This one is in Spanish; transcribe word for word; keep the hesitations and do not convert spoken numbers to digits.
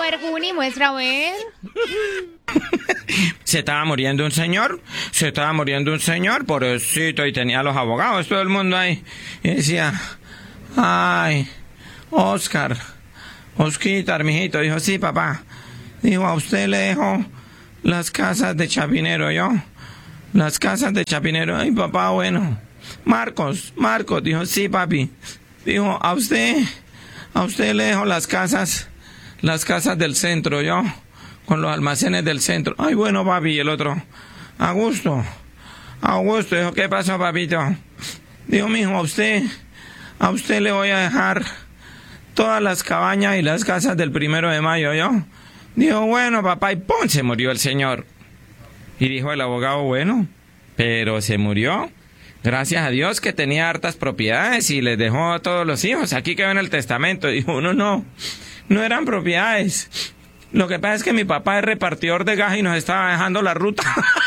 ver, Juni, muestra a ver. Se estaba muriendo un señor, se estaba muriendo un señor, pobrecito, y tenía a los abogados, todo el mundo ahí. Y decía, ay, Oscar, Osquitar, mijito. Dijo, sí, papá. Dijo, a usted le dejo las casas de Chapinero, ¿yo? Las casas de Chapinero. Ay, papá, bueno. Marcos, Marcos, dijo, sí, papi. Dijo, a usted, a usted le dejo las casas, las casas del centro, ¿yo? Con los almacenes del centro. Ay, bueno, papi. Y el otro, Augusto, Augusto. Dijo, ¿qué pasó, papito? Dijo, mijo, a usted, a usted le voy a dejar todas las cabañas y las casas del primero de mayo, ¿yo? Dijo, bueno, papá, y ¡pum! Se murió el señor. Y dijo el abogado, bueno, pero se murió. Gracias a Dios que tenía hartas propiedades y les dejó a todos los hijos. Aquí quedó en el testamento. Dijo, no, no, no eran propiedades. Lo que pasa es que mi papá es repartidor de gas y nos estaba dejando la ruta.